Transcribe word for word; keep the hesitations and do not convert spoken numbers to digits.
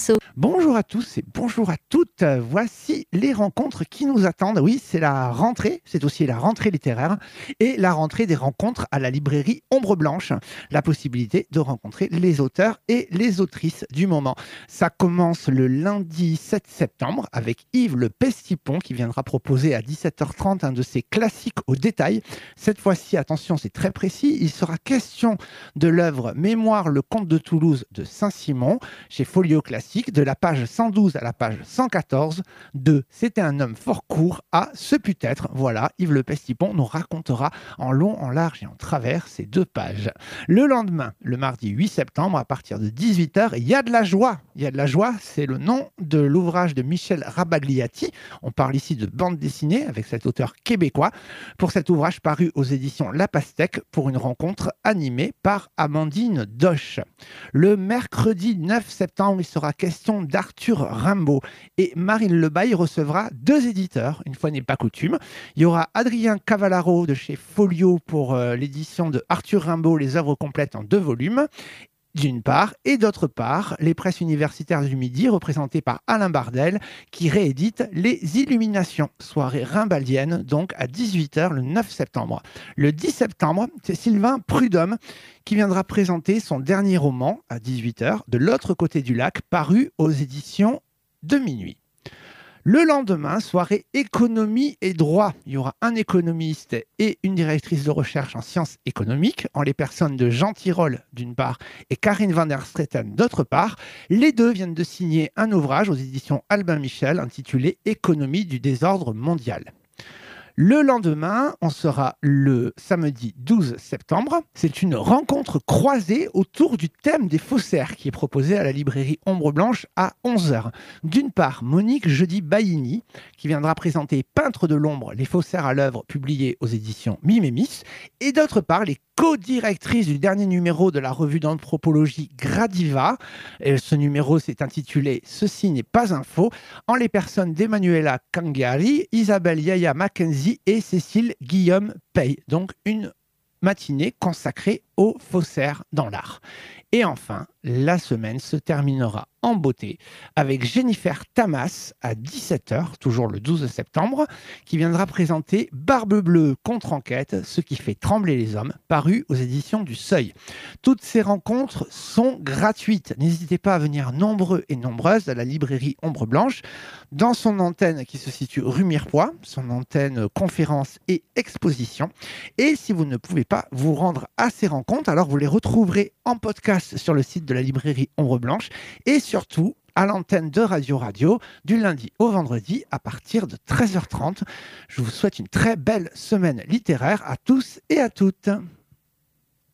Bonjour à tous et bonjour à toutes. Voici les rencontres qui nous attendent. Oui, c'est la rentrée, c'est aussi la rentrée littéraire et la rentrée des rencontres à la librairie Ombre Blanche. La possibilité de rencontrer les auteurs et les autrices du moment. Ça commence le lundi sept septembre avec Yves Le Pestipon qui viendra proposer à dix-sept heures trente un de ses classiques au détail. Cette fois-ci, attention, c'est très précis. Il sera question de l'œuvre Mémoire, le comte de Toulouse de Saint-Simon chez Folio Classique, de la page cent douze à la page cent quatorze, de C'était un homme fort court à Ce put-être. Voilà, Yves Le Pestipon nous racontera en long, en large et en travers ces deux pages. Le lendemain, le mardi huit septembre, à partir de dix-huit heures, il y a de la joie. Il y a de la joie, c'est le nom de l'ouvrage de Michel Rabagliati. On parle ici de bande dessinée avec cet auteur québécois. Pour cet ouvrage paru aux éditions La Pastèque pour une rencontre animée par Amandine Doche. Le mercredi neuf septembre, il sera question d'Arthur Rimbaud et Marine Lebaille recevra deux éditeurs, une fois n'est pas coutume. Il y aura Adrien Cavallaro de chez Folio pour euh, l'édition de Arthur Rimbaud, les œuvres complètes en deux volumes, d'une part, et d'autre part, les presses universitaires du Midi, représentées par Alain Bardel, qui réédite Les Illuminations, soirée rimbaldienne, donc à dix-huit heures le neuf septembre. Le dix septembre, c'est Sylvain Prudhomme qui viendra présenter son dernier roman à dix-huit heures, De l'autre côté du lac, paru aux éditions de Minuit. Le lendemain, soirée économie et droit. Il y aura un économiste et une directrice de recherche en sciences économiques, en les personnes de Jean Tirole d'une part et Karine van der Streeten d'autre part. Les deux viennent de signer un ouvrage aux éditions Albin Michel intitulé Économie du désordre mondial. Le lendemain, on sera le samedi douze septembre. C'est une rencontre croisée autour du thème des faussaires qui est proposée à la librairie Ombre Blanche à onze heures. D'une part, Monique Jeudi-Baïni qui viendra présenter Peintre de l'ombre, les faussaires à l'œuvre publiés aux éditions Mimémis. Et d'autre part, les co-directrices du dernier numéro de la revue d'anthropologie Gradiva. Et ce numéro s'est intitulé « Ceci n'est pas un faux » en les personnes d'Emanuela Kangari, Isabelle Yaya Mackenzie et Cécile Guillaume Pey. Donc une matinée consacrée aux faussaires dans l'art. Et enfin, la semaine se terminera en beauté avec Jennifer Tamas à dix-sept heures, toujours le douze septembre, qui viendra présenter Barbe Bleue contre enquête, ce qui fait trembler les hommes, paru aux éditions du Seuil. Toutes ces rencontres sont gratuites. N'hésitez pas à venir nombreux et nombreuses à la librairie Ombre Blanche, dans son antenne qui se situe rue Mirepoix, son antenne conférence et exposition. Et si vous ne pouvez pas vous rendre à ces rencontres, alors vous les retrouverez en podcast sur le site de la librairie Ombre Blanche et surtout à l'antenne de Radio Radio du lundi au vendredi à partir de treize heures trente. Je vous souhaite une très belle semaine littéraire à tous et à toutes.